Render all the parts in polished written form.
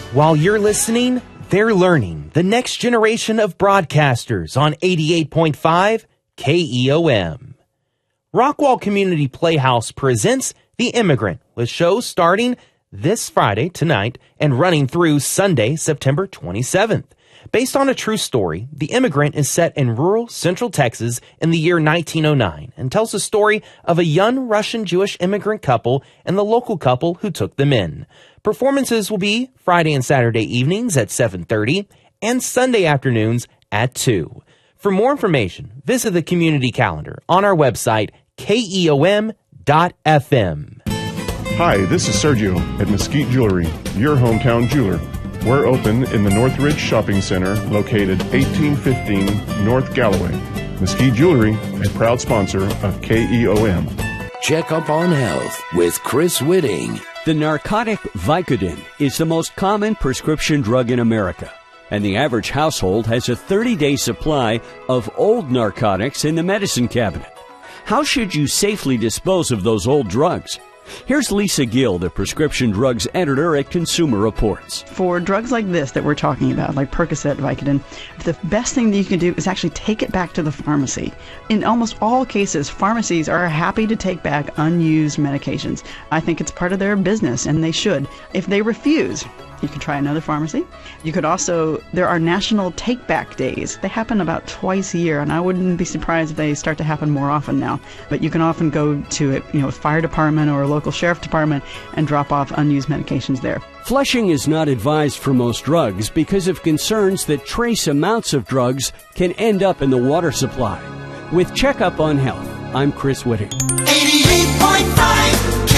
While you're listening, they're learning. The next generation of broadcasters on 88.5 KEOM. Rockwall Community Playhouse presents The Immigrant, with shows starting this Friday, tonight, and running through Sunday, September 27th. Based on a true story, The Immigrant is set in rural central Texas in the year 1909 and tells the story of a young Russian-Jewish immigrant couple and the local couple who took them in. Performances will be Friday and Saturday evenings at 7:30 and Sunday afternoons at 2. For more information, visit the community calendar on our website, keom.fm. Hi, this is Sergio at Mesquite Jewelry, your hometown jeweler. We're open in the Northridge Shopping Center, located 1815 North Galloway. Mesquite Jewelry, a proud sponsor of KEOM. Check up on health with Chris Whitting. The narcotic Vicodin is the most common prescription drug in America, and the average household has a 30-day supply of old narcotics in the medicine cabinet. How should you safely dispose of those old drugs? Here's Lisa Gill, the prescription drugs editor at Consumer Reports. For drugs like this that we're talking about, like Percocet, Vicodin, the best thing that you can do is actually take it back to the pharmacy. In almost all cases, pharmacies are happy to take back unused medications. I think it's part of their business, and they should. If they refuse, you can try another pharmacy. You could also, there are national take-back days. They happen about twice a year, and I wouldn't be surprised if they start to happen more often now. But you can often go to a fire department or a local sheriff department and drop off unused medications there. Flushing is not advised for most drugs because of concerns that trace amounts of drugs can end up in the water supply. With Checkup on Health, I'm Chris Whitting. 88.5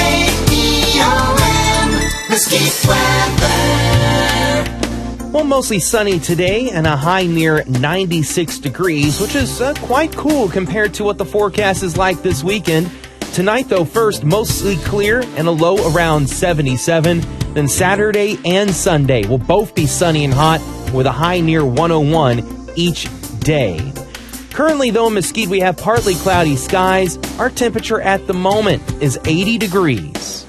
KEOM, Mesquite weather. Well, mostly sunny today and a high near 96 degrees, which is quite cool compared to what the forecast is like this weekend. Tonight, though, first, mostly clear and a low around 77. Then Saturday and Sunday will both be sunny and hot with a high near 101 each day. Currently, though, in Mesquite, we have partly cloudy skies. Our temperature at the moment is 80 degrees.